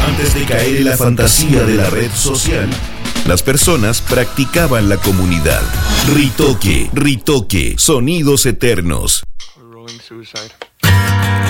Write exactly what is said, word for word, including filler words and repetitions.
Antes de caer en la fantasía de la red social, las personas practicaban la comunidad. Ritoque, Ritoque, sonidos eternos.